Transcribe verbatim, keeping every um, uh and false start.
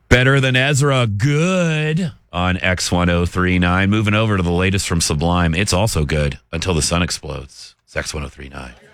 Better Than Ezra, good on X ten thirty-nine. Moving over to the latest from Sublime. It's also good until the sun explodes. It's X ten thirty-nine.